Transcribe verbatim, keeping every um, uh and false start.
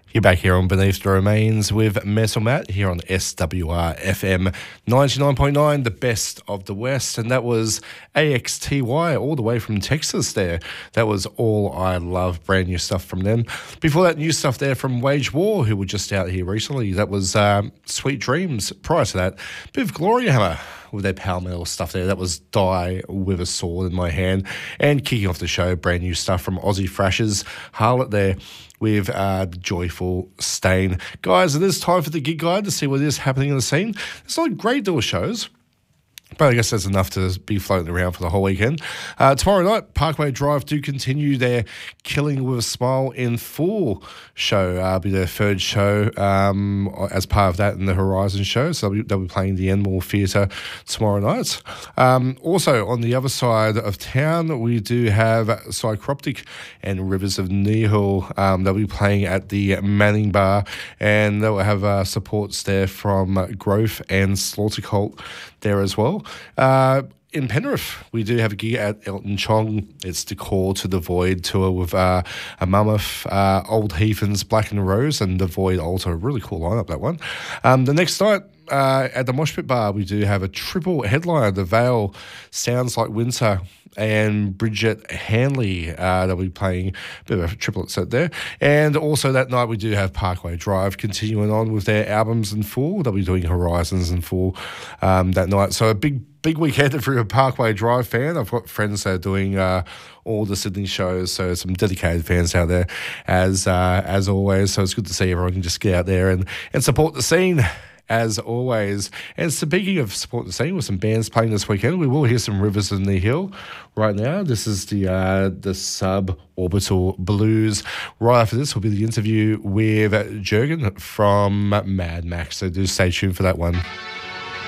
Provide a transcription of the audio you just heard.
You're back here on Beneath the Remains with Metal Matt here on S W R F M ninety-nine point nine, the best of the West. And that was A X T Y all the way from Texas there. That was All I Love, brand new stuff from them. Before that, new stuff there from Wage War, who were just out here recently. That was um, Sweet Dreams. Prior to that, a bit of Gloria Hammer with their power metal stuff there. That was Die with a Sword in My Hand. And kicking off the show, brand new stuff from Aussie Thrashers, Harlot there with uh, the Joyful Stain. Guys, it is time for the gig guide to see what is happening in the scene. It's not a great deal of shows, but I guess that's enough to be floating around for the whole weekend. Uh, tomorrow night, Parkway Drive do continue their Killing with a Smile in Full show. Uh, it'll be their third show um, as part of that in the Horizon show. So they'll be, they'll be playing the Enmore Theatre tomorrow night. Um, also, on the other side of town, we do have Psychroptic and Rivers of Nihil. Um, they'll be playing at the Manning Bar, and they'll have uh, supports there from Growth and Slaughter Cult there as well. Uh, in Penrith, we do have a gig at Elton Chong. It's the Call to the Void tour with uh, a Mammoth, uh, Old Heathens, Black and Rose, and the Void Altar. Really cool lineup, that one. Um, the next night, uh, at the Mosh Pit Bar, we do have a triple headliner. The Veil, Sounds Like Winter, and Bridget Hanley. Uh, they'll be playing a bit of a triplet set there. And also that night we do have Parkway Drive continuing on with their albums in full. They'll be doing Horizons in full um, that night. So a big, big weekend if you're a Parkway Drive fan. I've got friends that are doing uh, all the Sydney shows, so some dedicated fans out there as uh, as always. So it's good to see everyone can just get out there and, and support the scene, as always. And speaking of support the scene, with some bands playing this weekend, we will hear some Rivers in the Hill right now. This is the uh, the Suborbital Blues. Right after this will be the interview with Jurgen from Mad Max. So do stay tuned for that one.